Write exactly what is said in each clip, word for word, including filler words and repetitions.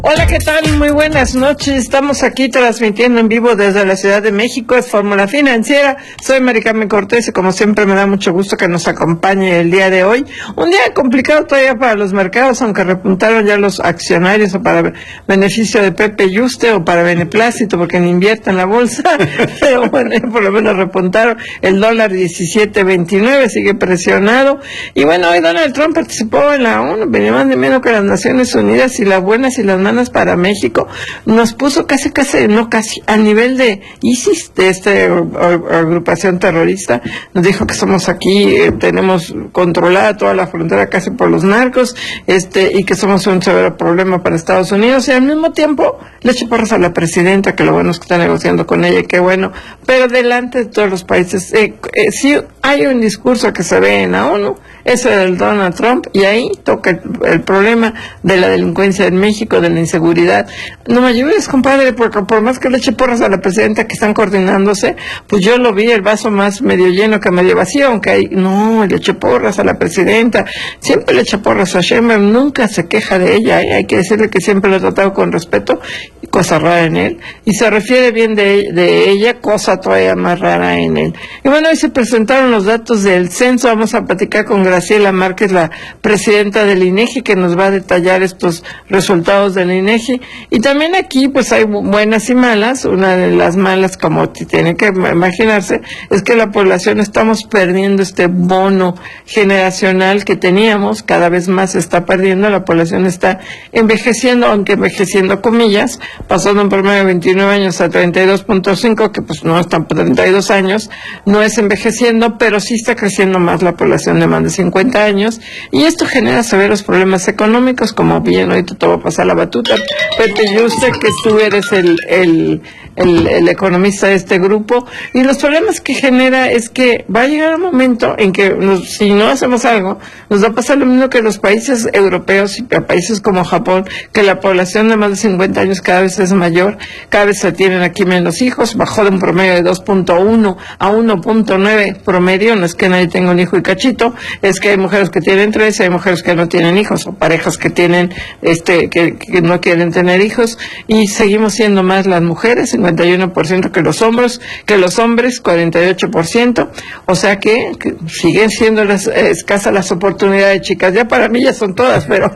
Hola, ¿qué tal? Muy buenas noches. Estamos aquí transmitiendo en vivo desde la Ciudad de México. Es Fórmula Financiera. Soy Mari Carmen Cortés y como siempre me da mucho gusto que nos acompañe el día de hoy. Un día complicado todavía para los mercados, aunque repuntaron ya los accionarios o para beneficio de Pepe Yuste o para beneplácito porque no invierten en la bolsa. Pero bueno, por lo menos repuntaron. El dólar diecisiete veintinueve sigue presionado. Y bueno, hoy Donald Trump participó en la ONU, venía más de menos que las Naciones Unidas, y las buenas y las malas para México, nos puso casi, casi, no casi, a nivel de ISIS, de esta agrupación terrorista. Nos dijo que somos aquí, eh, tenemos controlada toda la frontera casi por los narcos, este, y que somos un severo problema para Estados Unidos, y al mismo tiempo le echó porras a la presidenta, que lo bueno es que está negociando con ella, y qué bueno, pero delante de todos los países, eh, eh, sí hay un discurso que se ve en la ONU, eso del Donald Trump, y ahí toca el, el problema de la delincuencia en México, de la inseguridad. No me ayudes, compadre, porque por más que le eche porras a la presidenta que están coordinándose, pues yo lo vi el vaso más medio lleno que medio vacío, aunque hay, no, le eche porras a la presidenta, siempre le echa porras a Sheinbaum, nunca se queja de ella, ¿eh? Hay que decirle que siempre lo he tratado con respeto, cosa rara en él, y se refiere bien de, de ella, cosa todavía más rara en él. Y bueno, hoy se presentaron los datos del censo. Vamos a platicar con Graciela Márquez, la presidenta del INEGI, que nos va a detallar estos resultados del INEGI. Y también aquí pues hay buenas y malas. Una de las malas, como tiene que imaginarse, es que la población estamos perdiendo este bono generacional que teníamos, cada vez más se está perdiendo, la población está envejeciendo, aunque envejeciendo comillas, pasando en promedio de veintinueve años a treinta y dos punto cinco, que pues no están treinta y dos años, no es envejeciendo, pero sí está creciendo más la población de más de cincuenta años, y esto genera severos problemas económicos, como bien ahorita te voy a pasar la batuta, Pepe Yuste, que tú eres el, el, el, el economista de este grupo, y los problemas que genera es que va a llegar un momento en que nos, si no hacemos algo, nos va a pasar lo mismo que los países europeos y países como Japón, que la población de más de cincuenta años cada vez es mayor, cada vez se tienen aquí menos hijos, bajó de un promedio de dos punto uno a uno punto nueve promedio, no es que nadie tenga un hijo y cachito, es que hay mujeres que tienen tres, hay mujeres que no tienen hijos, o parejas que tienen, este, que, que no quieren tener hijos, y seguimos siendo más las mujeres, cincuenta y uno por ciento que los hombres, que los hombres, cuarenta y ocho por ciento, o sea que, que siguen siendo las, eh, escasas las oportunidades, chicas, ya para mí ya son todas, pero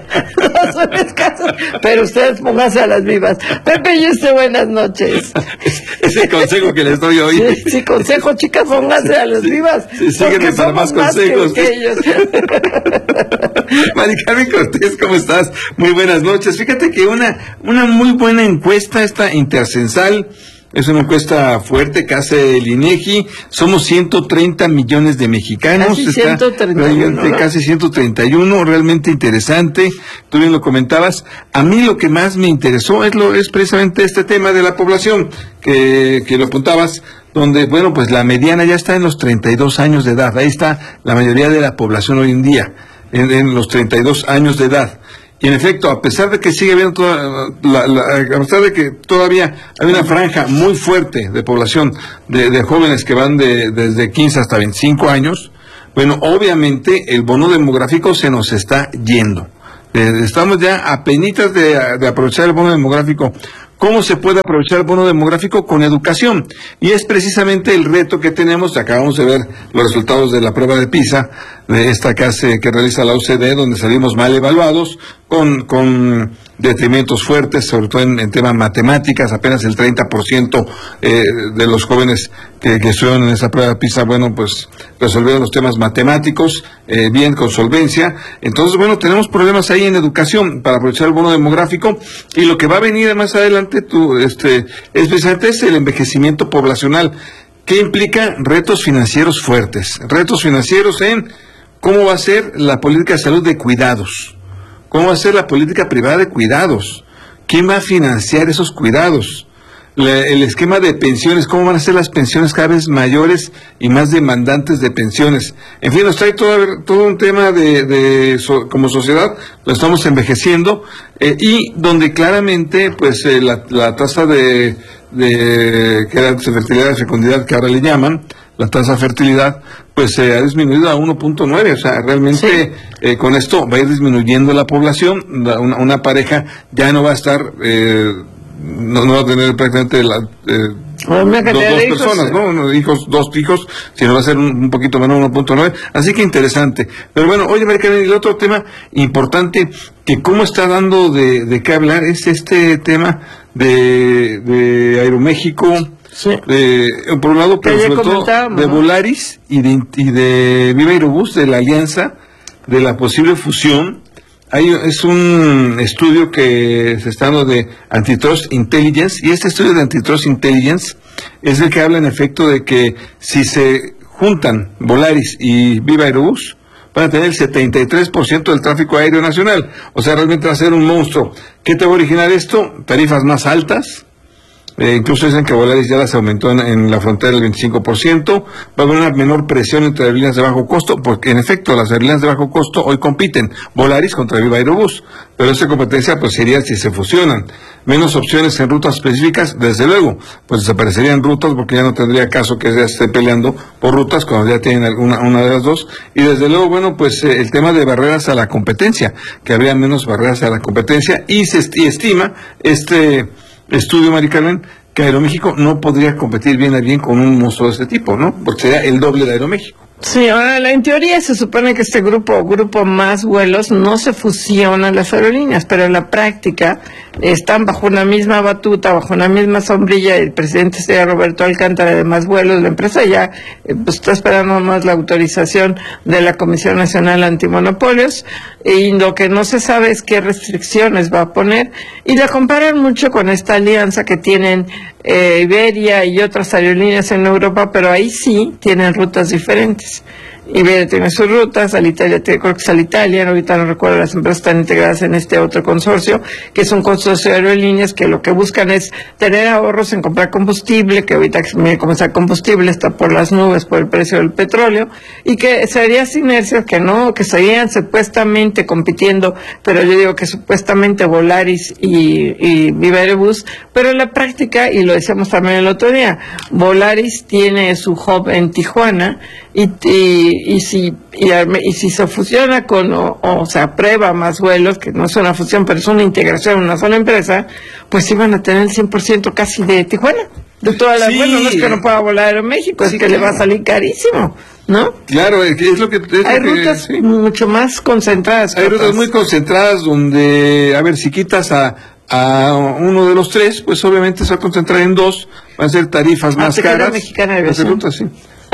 no son escasas, pero ustedes pónganse a las vivas. Pepe y usted, buenas noches. Es, es el consejo que les doy hoy. Sí, sí, consejo, chicas, pónganse a las vivas. Sí, síguenos para más consejos. Que, que ellos. Mari Carmen Cortés, ¿cómo estás? Muy buenas noches. Fíjate que una, una muy buena encuesta, esta intercensal, es una encuesta fuerte que hace el INEGI. Somos ciento treinta millones de mexicanos. Casi ciento treinta y uno, ¿no? Casi ciento treinta y uno, realmente interesante. Tú bien lo comentabas. A mí lo que más me interesó es, lo, es precisamente este tema de la población, que, que lo apuntabas, donde, bueno, pues la mediana ya está en los treinta y dos años de edad. Ahí está la mayoría de la población hoy en día, en, en los treinta y dos años de edad. Y en efecto, a pesar de que sigue habiendo toda la, la, a pesar de que todavía hay una franja muy fuerte de población de, de jóvenes que van de, desde quince hasta veinticinco años, bueno, obviamente el bono demográfico se nos está yendo. Eh, estamos ya a penitas de, de aprovechar el bono demográfico. ¿Cómo se puede aprovechar el bono demográfico? Con educación. Y es precisamente el reto que tenemos. Acabamos de ver los resultados de la prueba de PISA, de esta que hace, que realiza la O C D E, donde salimos mal evaluados, con, con detrimentos fuertes, sobre todo en, en temas matemáticas. Apenas el treinta por ciento eh, de los jóvenes que, que estuvieron en esa prueba de PISA, bueno, pues resolvieron los temas matemáticos eh, bien, con solvencia. Entonces, bueno, tenemos problemas ahí en educación para aprovechar el bono demográfico, y lo que va a venir más adelante tú, este, es precisamente es el envejecimiento poblacional, que implica retos financieros fuertes, retos financieros en cómo va a ser la política de salud de cuidados, cómo va a ser la política privada de cuidados, quién va a financiar esos cuidados, La, el esquema de pensiones, cómo van a ser las pensiones cada vez mayores y más demandantes de pensiones. En fin, nos trae todo, todo un tema de, de so, como sociedad, lo estamos envejeciendo, eh, y donde claramente pues eh, la, la tasa de, de, que era de fertilidad, de fecundidad, que ahora le llaman, la tasa de fertilidad, pues se eh, ha disminuido a uno punto nueve, o sea, realmente sí. eh, con esto va a ir disminuyendo la población, una, una pareja ya no va a estar, eh, no, no va a tener prácticamente la... Eh, Dos, dos personas, ¿no? Uno, hijos, dos hijos, sino va a ser un, un poquito menos, uno punto nueve. Así que interesante. Pero bueno, oye, María Carmen, el otro tema importante que cómo está dando de, de qué hablar es este tema de, de Aeroméxico. Sí. Eh, por un lado, pero sobre todo de Volaris y de, y de Viva Aerobús, de la alianza, de la posible fusión. Hay, es un estudio que se está dando de Antitrust Intelligence, y este estudio de Antitrust Intelligence es el que habla en efecto de que si se juntan Volaris y Viva Aerobús, van a tener el setenta y tres por ciento del tráfico aéreo nacional. O sea, realmente va a ser un monstruo. ¿Qué te va a originar esto? Tarifas más altas. Eh, incluso dicen que Volaris ya las aumentó en, en la frontera del veinticinco por ciento. Va a haber una menor presión entre aerolíneas de bajo costo, porque en efecto las aerolíneas de bajo costo hoy compiten, Volaris contra Viva Aerobús, pero esa competencia pues sería si se fusionan. Menos opciones en rutas específicas, desde luego, pues desaparecerían rutas porque ya no tendría caso que se esté peleando por rutas cuando ya tienen alguna una de las dos. Y desde luego, bueno, pues eh, el tema de barreras a la competencia, que habría menos barreras a la competencia, y se est- y estima este estudio, María Carmen, que Aeroméxico no podría competir bien a bien con un monstruo de este tipo, ¿no? Porque sería el doble de Aeroméxico. Sí, ahora en teoría se supone que este grupo, grupo más vuelos, no se fusionan las aerolíneas, pero en la práctica están bajo una misma batuta, bajo una misma sombrilla. El presidente sería Roberto Alcántara de Más Vuelos. La empresa ya eh, pues, está esperando más la autorización de la Comisión Nacional Antimonopolios, y lo que no se sabe es qué restricciones va a poner, y la comparan mucho con esta alianza que tienen eh, Iberia y otras aerolíneas en Europa, pero ahí sí tienen rutas diferentes. Iberia tiene sus rutas, Alitalia, creo que es Alitalia, ahorita no recuerdo, las empresas están integradas en este otro consorcio, que es un consorcio de aerolíneas que lo que buscan es tener ahorros en comprar combustible, que ahorita que como está combustible está por las nubes por el precio del petróleo, y que sería sinergia, que no, que serían supuestamente compitiendo, pero yo digo que supuestamente Volaris y, y Viva Aerobús, pero en la práctica, y lo decíamos también el otro día, Volaris tiene su hub en Tijuana, y, y y si y, y si se fusiona con o, o se aprueba Más Vuelos, que no es una fusión pero es una integración en una sola empresa, pues iban a tener el cien por ciento casi de Tijuana, de todas las sí. Bueno, no es que no pueda volar a Aeroméxico, sí, es que claro. Le va a salir carísimo, ¿no? Claro, es lo que... Es hay lo rutas que, sí. mucho más concentradas. Hay rutas muy concentradas donde, a ver, si quitas a a uno de los tres, pues obviamente se va a concentrar en dos, van a ser tarifas ah, más caras. Mexicana de hacer rutas, sí.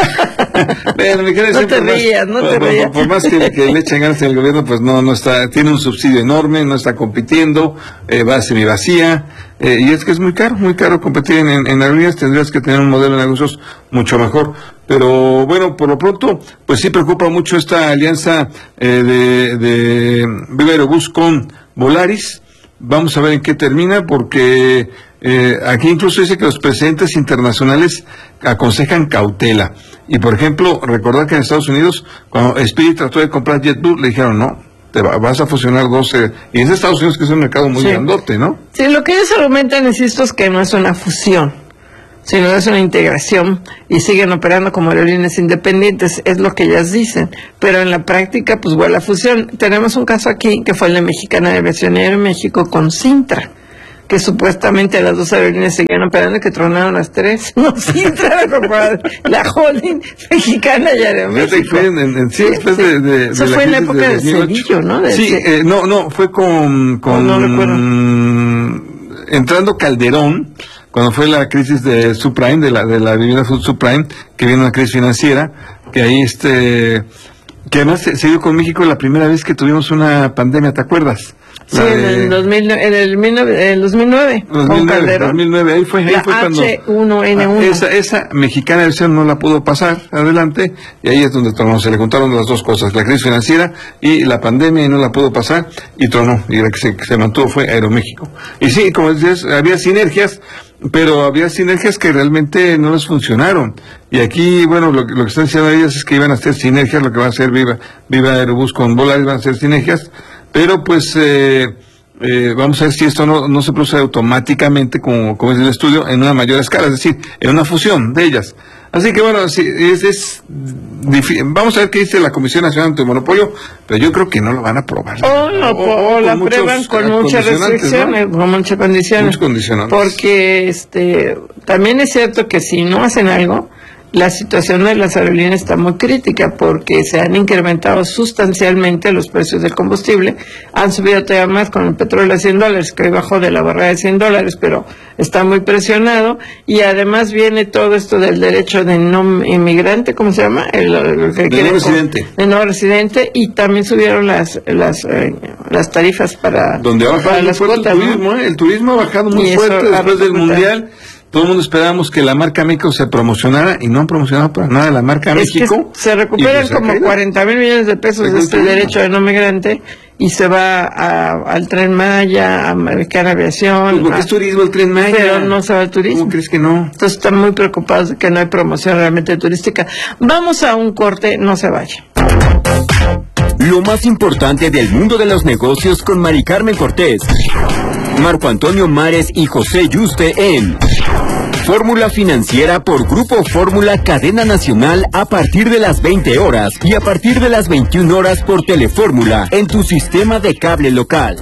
Bueno, no te rías, no te rías. Por, por más que, que le echen ganas al gobierno, pues no, no está, tiene un subsidio enorme, no está compitiendo, eh, va semivacía, eh, y es que es muy caro, muy caro competir en, en, en aerolíneas, tendrías que tener un modelo de negocios mucho mejor. Pero bueno, por lo pronto, pues sí preocupa mucho esta alianza eh, de, de Viva Aerobús con Volaris. Vamos a ver en qué termina, porque eh, aquí incluso dice que los presidentes internacionales aconsejan cautela. Y por ejemplo, recordar que en Estados Unidos, cuando Spirit trató de comprar JetBlue, le dijeron no, te va, vas a fusionar doce, y es Estados Unidos, que es un mercado muy sí. grandote, ¿no? Sí, lo que ellos argumentan, insisto, es que no es una fusión, sino es una integración, y siguen operando como aerolíneas independientes, es lo que ellas dicen, pero en la práctica, pues bueno, la fusión, tenemos un caso aquí, que fue el de Mexicana de Aviación en México con Cintra, que supuestamente las dos aerolíneas seguían operando y que tronaron las tres. No, Cintra, la holding Mexicana y Aeroméxico. En, en, en, sí, sí, sí. De, de, Eso de fue en la época del Cedillo, ¿no? Del sí, eh, no, no, fue con... con no, no recuerdo. Entrando Calderón, cuando fue la crisis de subprime, de la de la vivienda subprime, que vino una crisis financiera, que ahí este, que además se, se dio con México la primera vez que tuvimos una pandemia, ¿te acuerdas? Sí, en el, dos mil, en el, mil nueve, el dos mil nueve, dos mil nueve, dos mil nueve, ahí fue, ahí la fue cuando H uno N uno. Esa, esa Mexicana de Aviación no la pudo pasar adelante, y ahí es donde tronó, se le juntaron las dos cosas, la crisis financiera y la pandemia, y no la pudo pasar, y tronó, y la que se, que se mantuvo fue Aeroméxico. Y sí, como decías, había sinergias, pero había sinergias que realmente no les funcionaron. Y aquí, bueno, lo, lo que están diciendo ellas es que iban a hacer sinergias, lo que va a hacer Viva, Viva Aerobús con Volaris van a hacer sinergias, pero pues eh, eh, vamos a ver si esto no, no se produce automáticamente, como, como es el estudio, en una mayor escala, es decir, en una fusión de ellas. Así que bueno, sí, es, es difícil. Vamos a ver qué dice la Comisión Nacional Antimonopolio, pero yo creo que no lo van a aprobar. O, no, o, o la aprueban con muchas restricciones, ¿no? Con muchas condiciones. Muchos condicionantes. Porque este, también es cierto que si no hacen algo, la situación de las aerolíneas está muy crítica porque se han incrementado sustancialmente los precios del combustible, han subido todavía más con el petróleo a cien dólares, que hoy bajó de la barrera de cien dólares, pero está muy presionado, y además viene todo esto del derecho de no inmigrante, ¿cómo se llama? El, el que de no residente. De no residente, y también subieron las las eh, las tarifas para, donde ha bajado para muy las fuerte cuotas, el turismo, ¿no? ¿eh? El turismo ha bajado muy Y fuerte después del resulta... Mundial. Todo el mundo esperábamos que la marca México se promocionara y no han promocionado para nada la marca es México. Que se recuperan pues como cuarenta mil millones de pesos de este derecho de no migrante y se va a, al Tren Maya, a Americana Aviación. Pues porque a, es turismo el Tren Maya. Pero no se va al turismo. ¿Cómo crees que no? Entonces están muy preocupados de que no hay promoción realmente turística. Vamos a un corte, no se vaya. Lo más importante del mundo de los negocios con Mari Carmen Cortés, Marco Antonio Mares y José Yuste en Fórmula Financiera por Grupo Fórmula Cadena Nacional a partir de las veinte horas y a partir de las veintiuna horas por Telefórmula en tu sistema de cable local.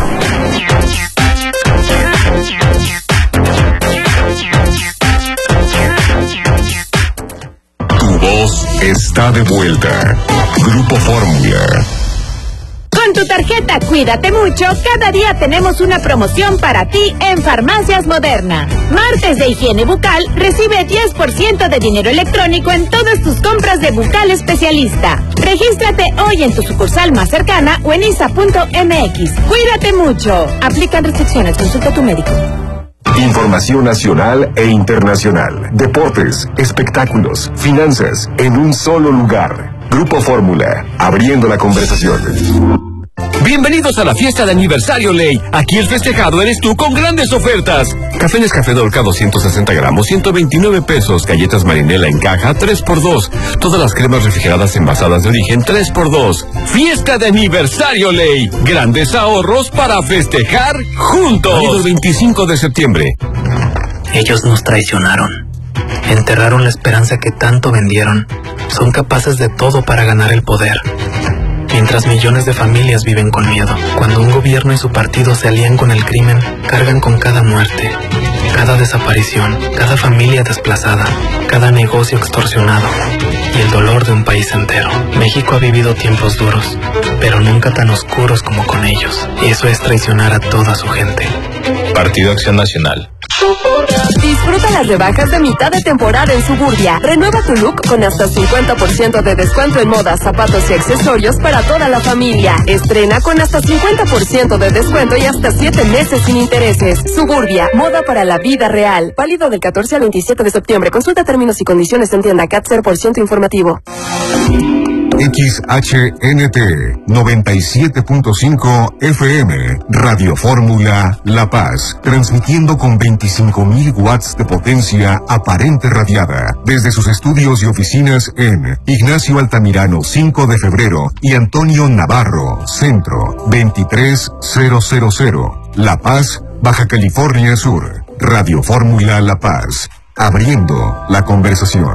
Tu voz está de vuelta. Grupo Fórmula. Con tu tarjeta Cuídate Mucho, cada día tenemos una promoción para ti en Farmacias Moderna. Martes de higiene bucal, recibe diez por ciento de dinero electrónico en todas tus compras de bucal especialista. Regístrate hoy en tu sucursal más cercana o en I S A punto M X. Cuídate mucho. Aplican restricciones, consulta a tu médico. Información nacional e internacional. Deportes, espectáculos, finanzas, en un solo lugar. Grupo Fórmula, abriendo la conversación. Bienvenidos a la fiesta de aniversario Ley. Aquí el festejado eres tú con grandes ofertas. Café Nescafé Dolca doscientos sesenta gramos, ciento veintinueve pesos. Galletas Marinela en caja, tres por dos. Todas las cremas refrigeradas envasadas de origen, tres por dos. Fiesta de aniversario Ley. Grandes ahorros para festejar juntos. Válido el veinticinco de septiembre. Ellos nos traicionaron. Enterraron la esperanza que tanto vendieron. Son capaces de todo para ganar el poder. Mientras millones de familias viven con miedo. Cuando un gobierno y su partido se alían con el crimen, cargan con cada muerte, cada desaparición, cada familia desplazada, cada negocio extorsionado y el dolor de un país entero. México ha vivido tiempos duros, pero nunca tan oscuros como con ellos. Y eso es traicionar a toda su gente. Partido Acción Nacional. Disfruta las rebajas de mitad de temporada en Suburbia. Renueva tu look con hasta cincuenta por ciento de descuento en moda, zapatos y accesorios para toda la familia. Estrena con hasta cincuenta por ciento de descuento y hasta siete meses sin intereses. Suburbia, moda para la vida real. Válido del catorce al veintisiete de septiembre. Consulta términos y condiciones en tienda. C A T cero por ciento informativo. X H N T noventa y siete punto cinco F M, Radio Fórmula La Paz, transmitiendo con veinticinco mil watts de potencia aparente radiada, desde sus estudios y oficinas en Ignacio Altamirano cinco de febrero y Antonio Navarro, Centro veintitrés mil, La Paz, Baja California Sur. Radio Fórmula La Paz, abriendo la conversación.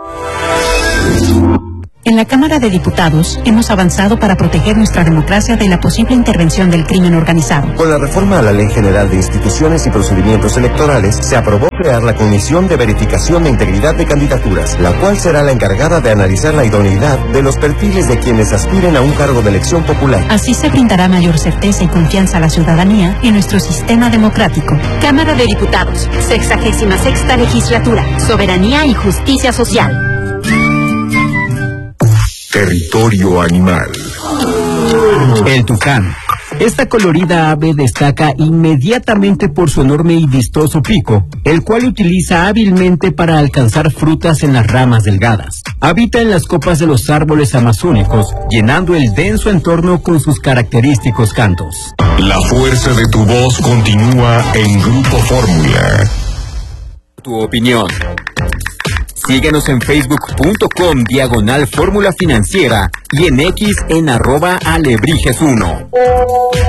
En la Cámara de Diputados hemos avanzado para proteger nuestra democracia de la posible intervención del crimen organizado. Con la reforma a la Ley General de Instituciones y Procedimientos Electorales, se aprobó crear la Comisión de Verificación de Integridad de Candidaturas, la cual será la encargada de analizar la idoneidad de los perfiles de quienes aspiren a un cargo de elección popular. Así se brindará mayor certeza y confianza a la ciudadanía en nuestro sistema democrático. Cámara de Diputados, sexagésima sexta legislatura, soberanía y justicia social. Territorio animal. El tucán. Esta colorida ave destaca inmediatamente por su enorme y vistoso pico, el cual utiliza hábilmente para alcanzar frutas en las ramas delgadas. Habita en las copas de los árboles amazónicos, llenando el denso entorno con sus característicos cantos. La fuerza de tu voz continúa en Grupo Fórmula. Tu opinión. Síguenos en facebook punto com diagonal Fórmula Financiera y en X en arroba alebrijes uno.